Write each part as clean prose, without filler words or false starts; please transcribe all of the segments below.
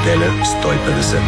Неделя 150.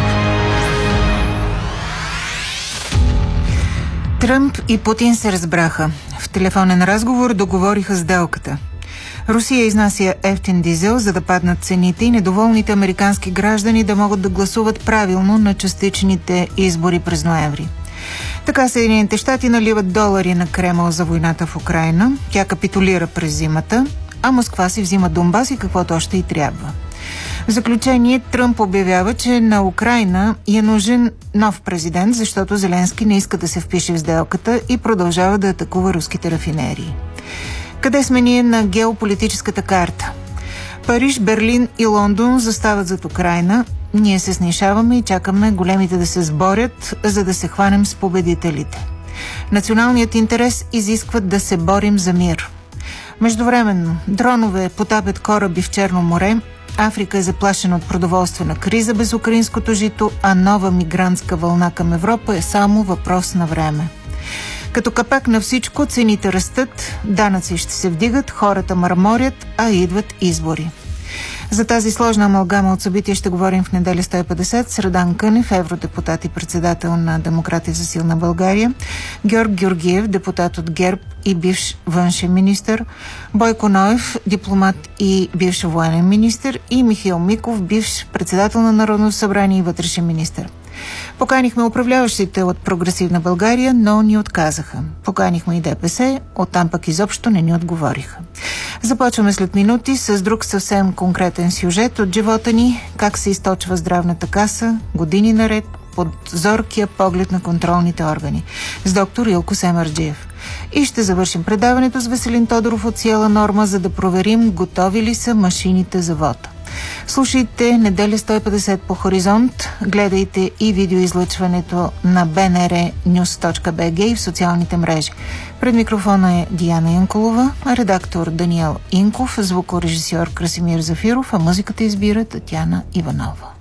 Тръмп и Путин се разбраха. В телефонен разговор договориха сделката. Русия изнася евтин дизел, за да паднат цените и недоволните американски граждани да могат да гласуват правилно на частичните избори през ноември. Така Съединените щати наливат долари на Кремъл за войната в Украйна. Тя капитулира през зимата, а Москва си взима Донбас и каквото още и трябва. В заключение, Тръмп обявява, че на Украйна е нужен нов президент, защото Зеленски не иска да се впише в сделката и продължава да атакува руските рафинерии. Къде сме ние на геополитическата карта? Париж, Берлин и Лондон застават зад Украйна. Ние се снишаваме и чакаме големите да се сборят, за да се хванем с победителите. Националният интерес изисква да се борим за мир. Междувременно, дронове потапят кораби в Черно море, Африка е заплашена от продоволствена криза без украинското жито, а нова мигрантска вълна към Европа е само въпрос на време. Като капак на всичко, цените растат, данъци ще се вдигат, хората мърморят, а идват избори. За тази сложна амалгама от събития ще говорим в неделя 150 с Радан Кънев, евродепутат и председател на Демократи за силна България, Георг Георгиев, депутат от ГЕРБ и бивш външен министър, Бойко Ноев, дипломат и бивш военен министър, и Михаил Миков, бивш председател на Народното събрание и вътрешен министър. Поканихме управляващите от Прогресивна България, но ни отказаха. Поканихме и ДПС, оттам пък изобщо не ни отговориха. Започваме след минути с друг съвсем конкретен сюжет от живота ни, как се източва здравната каса години наред под зоркия поглед на контролните органи, с доктор Илко Семерджиев. И ще завършим предаването с Веселин Тодоров от Сиела Норма, за да проверим готови ли са машините за вота. Слушайте неделя 150 по Хоризонт, гледайте и видеоизлъчването на bnrnews.bg и в социалните мрежи. Пред микрофона е Диана Янкулова, редактор Даниел Инков, звукорежисьор Красимир Зафиров, а музиката избира Татяна Иванова.